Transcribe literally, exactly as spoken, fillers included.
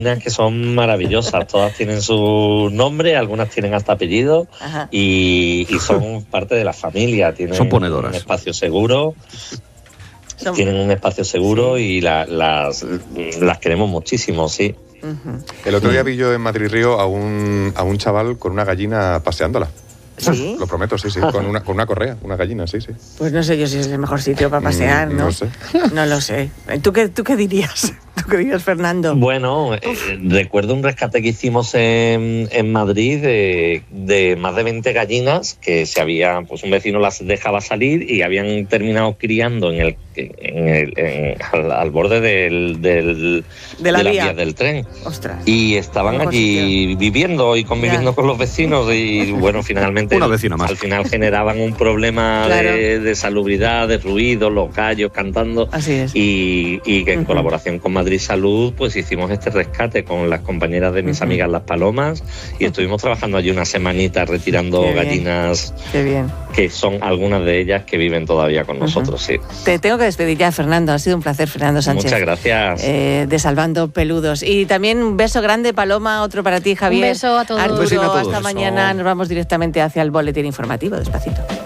que son maravillosas, todas tienen su nombre, algunas tienen hasta apellido y, y son parte de la familia, tienen son ponedoras. Un espacio seguro, son... tienen un espacio seguro sí. y la, las, las queremos muchísimo, sí. Uh-huh. El otro día vi yo en Madrid Río a un, a un chaval con una gallina paseándola. ¿Sí? Lo prometo, sí, sí, con una, con una correa, una gallina, sí, sí. Pues no sé yo si es el mejor sitio para pasear, ¿no? No sé. No lo sé. ¿Tú qué, tú qué dirías? ¿Tú qué dirías, Fernando? Bueno, eh, recuerdo un rescate que hicimos en, en Madrid de, de más de veinte gallinas que se habían, pues un vecino las dejaba salir y habían terminado criando en el, en el en, al, al borde del, del, de, la de las vía. vías del tren. Ostras. Y estaban allí sitio. viviendo y conviviendo ya. con los vecinos y bueno, finalmente Una vecina más. al final generaban un problema claro. de, de salubridad, de ruido, los gallos cantando. Así es. Y, y que en uh-huh. colaboración con Madrid Salud pues hicimos este rescate con las compañeras de mis uh-huh. amigas las palomas y estuvimos trabajando allí una semanita retirando Qué gallinas Qué bien. que son algunas de ellas que viven todavía con uh-huh. nosotros, sí. Te tengo que despedir ya, Fernando. Ha sido un placer, Fernando Sánchez. Muchas gracias. Eh, de Salvando Peludos. Y también un beso grande, Paloma, otro para ti, Javier. Un beso a todos. Arturo, a todos. hasta mañana. Nos vamos directamente hacia el boletín informativo. Despacito.